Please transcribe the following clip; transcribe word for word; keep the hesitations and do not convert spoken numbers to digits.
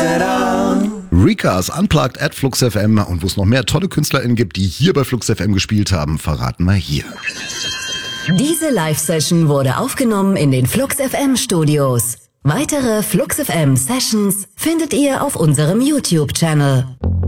Rikas Unplugged at Flux F M und wo es noch mehr tolle KünstlerInnen gibt, die hier bei Flux F M gespielt haben, verraten wir hier. Diese Live-Session wurde aufgenommen in den Flux F M Studios. Weitere Flux F M Sessions findet ihr auf unserem YouTube-Channel.